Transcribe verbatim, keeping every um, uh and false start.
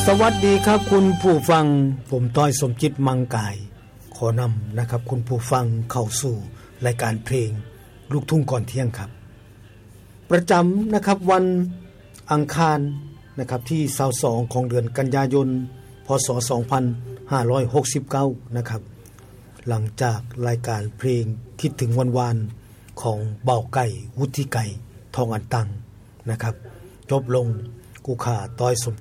สวัสดีครับคุณผู้ฟังผมต้อยสมจิตมังกายขอนำนะครับคุณผู้ฟังเข้าสู่รายการเพลงลูกทุ่งก่อนเที่ยงครับประจำนะครับวันอังคารนะครับที่ยี่สิบสองของเดือนกันยายนพศสองพันห้าร้อยหกสิบเก้านะครับหลังจากรายการเพลงคิดถึงวันวานของเบาไก่วุฒิไก่ทองอันตังนะครับจบลงกูขาต้อยสม